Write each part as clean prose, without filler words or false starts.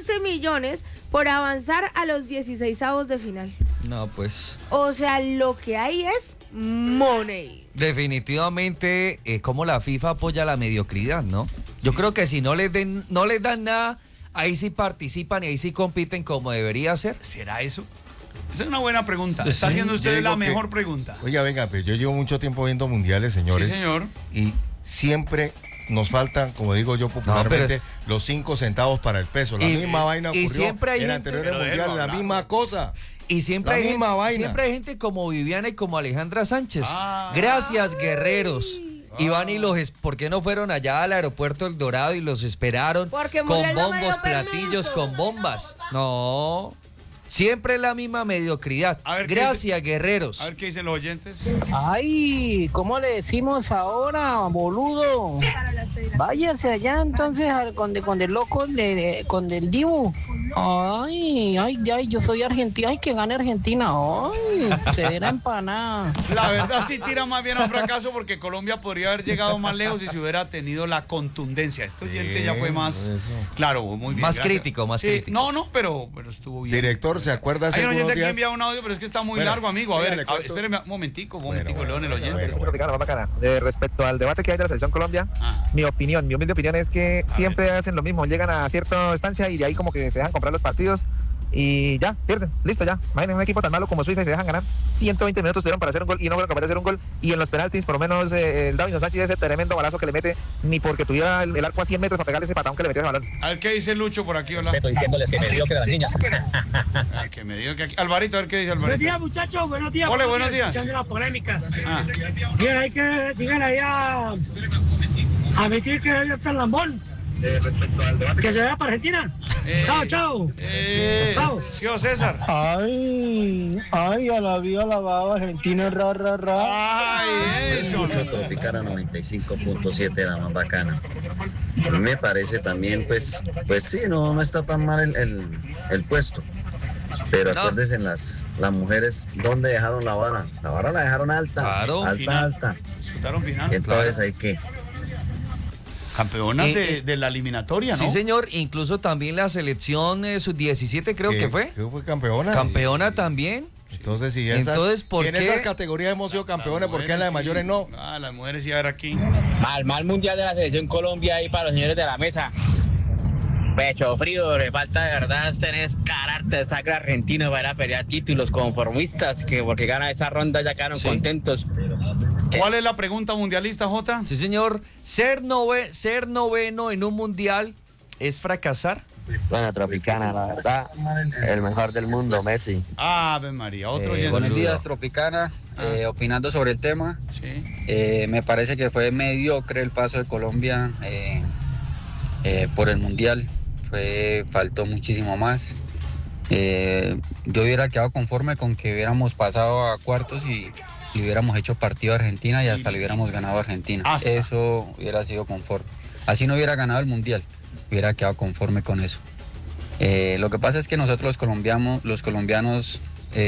11 millones por avanzar a los 16avos de final. No, pues. O sea, lo que hay es money. Definitivamente, como la FIFA apoya la mediocridad, ¿no? Yo creo que si no les dan nada, ahí sí participan y ahí sí compiten como debería ser. ¿Será eso? Esa es una buena pregunta. Está haciendo usted la mejor pregunta. Oiga, venga, pero yo llevo mucho tiempo viendo mundiales, señores. Sí, señor. Y siempre nos faltan, como digo yo popularmente, los 5 centavos para el peso. La misma vaina ocurrió siempre hay en gente, anteriores mundiales, la misma cosa. Y siempre siempre hay gente como Viviana y como Alejandra Sánchez. Gracias, guerreros. Y van y ¿por qué no fueron allá al aeropuerto El Dorado y los esperaron porque con Muriel no me bombos, dio platillos, permiso. con bombas? No. Siempre la misma mediocridad. Gracias, guerreros. A ver qué dicen los oyentes. Ay, ¿cómo le decimos ahora, boludo? Váyase allá entonces con el loco, con el Dibu. Ay, yo soy argentina. Ay, que gane Argentina. Ay, se verá empanada. La verdad sí tira más bien a un fracaso porque Colombia podría haber llegado más lejos si se hubiera tenido la contundencia. Este oyente ya fue más... Claro, muy bien. Más gracias. crítico, más Sí, crítico. No, pero estuvo bien. Director, ¿se acuerda hace Hay un algunos oyente que días? envía un audio, pero es que está muy largo, amigo. A ver, espéreme un momentico, León, el oyente. Más bacana. Respecto al debate que hay de la selección Colombia, mi humilde opinión es que siempre hacen lo mismo, llegan a cierta distancia y de ahí como que se dejan comprar los partidos y ya, pierden, listo ya. Imaginen un equipo tan malo como Suiza y se dejan ganar. 120 minutos tuvieron para hacer un gol y no fueron capaces de hacer un gol. Y en los penaltis, por lo menos el Davinson Sánchez, ese tremendo balazo que le mete, ni porque tuviera el arco a 100 metros para pegarle ese patón que le metió ese balón. A ver qué dice Lucho por aquí. Hola. Respeto diciéndoles que me dio que de las niñas. Que me dio que aquí. Alvarito, a ver qué dice Alvarito. Buenos días, muchachos, buenos días. Hola, buenos días. Escuchando la polémica. Bien, hay que digan ahí a admitir que ellos están lambón. Respecto al debate. Que se vea para Argentina. Chao. Chao. Señor César. Ay, a la vida lavada Argentina, ra. Ay, eso. Tropicana 95.7, la más bacana. A mí me parece también, pues sí, no está tan mal el puesto. Pero acuérdense, las mujeres, ¿dónde dejaron la vara? La vara la dejaron alta. Claro, alta. Disputaron final. Entonces hay que... Campeonas de la eliminatoria, ¿no? Sí, señor. Incluso también la selección sub-17 creo que fue. ¿Qué fue campeona? Campeona también. Entonces, si ¿por en qué? esas categorías hemos sido campeones, ¿por qué en las de mayores no? Las mujeres sí, a ver aquí. Mal mundial de la selección Colombia ahí para los señores de la mesa. Pecho frío, le falta de verdad tener carácter sacra argentino para ir a pelear títulos conformistas, que porque gana esa ronda ya quedaron contentos. ¿Cuál es la pregunta mundialista, Jota? Sí, señor. Ser noveno en un mundial es fracasar. Bueno, Tropicana, la verdad, el mejor del mundo, Messi. Ave María, otro oyente. Buenos días, Tropicana. Opinando sobre el tema, me parece que fue mediocre el paso de Colombia por el mundial. Faltó muchísimo más. Yo hubiera quedado conforme con que hubiéramos pasado a cuartos y hubiéramos hecho partido a Argentina y hasta le hubiéramos ganado a Argentina. Eso hubiera sido conforme. Así no hubiera ganado el mundial, hubiera quedado conforme con eso. Lo que pasa es que nosotros los colombianos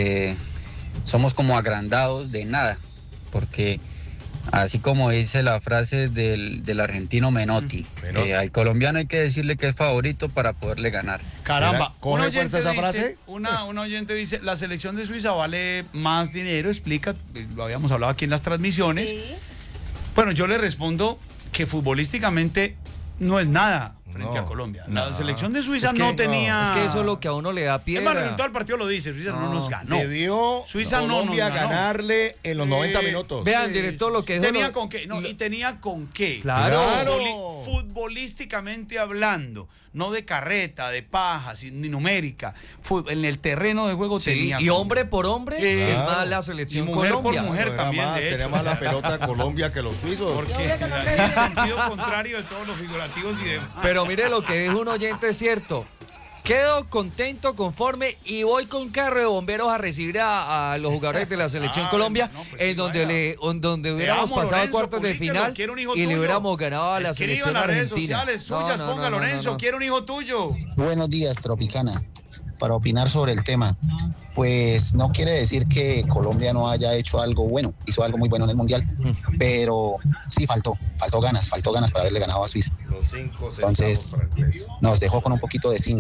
somos como agrandados de nada, porque así como dice la frase del argentino Menotti, al colombiano hay que decirle que es favorito para poderle ganar. Caramba, ¿coge fuerza esa frase? Una oyente dice, la selección de Suiza vale más dinero, explica, lo habíamos hablado aquí en las transmisiones. ¿Sí? Bueno, yo le respondo que futbolísticamente no es nada frente a Colombia. La selección de Suiza no tenía... Es que eso es lo que a uno le da piedra. Es más, en todo el partido lo dice, Suiza no nos ganó. Debió Suiza Colombia no nos ganó. ganarle en los 90 minutos. Vean, director, lo que dijo... Tenía con qué, y tenía con qué. Claro. Futbolísticamente hablando, no de carreta, de paja, ni numérica. En el terreno de juego tenía. Y hombre por hombre es más la selección y mujer Colombia. por mujer también, de hecho. Tenía más la pelota Colombia que los suizos. Porque en el sentido contrario de todos los figurativos y demás. Pero mire, lo que dijo un oyente es cierto. Quedo contento, conforme y voy con carro de bomberos a recibir a los jugadores de la selección Colombia, en donde hubiéramos pasado a cuartos de final y le hubiéramos ganado a la selección argentina. Redes sociales suyas, ponga Lorenzo, quiero un hijo tuyo. Buenos días, Tropicana. Para opinar sobre el tema, pues no quiere decir que Colombia no haya hecho algo bueno, hizo algo muy bueno en el Mundial, pero sí faltó ganas para haberle ganado a Suiza. Los 5 Entonces nos dejó con un poquito de